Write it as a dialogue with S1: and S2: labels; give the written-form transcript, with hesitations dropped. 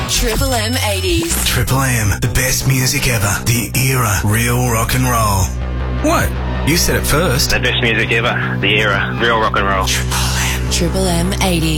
S1: Triple M 80s.
S2: Triple M, the best music ever. The era, real rock and roll. What? You said it first.
S3: The best music ever. The era, real rock and roll.
S2: Triple M.
S1: Triple M 80s.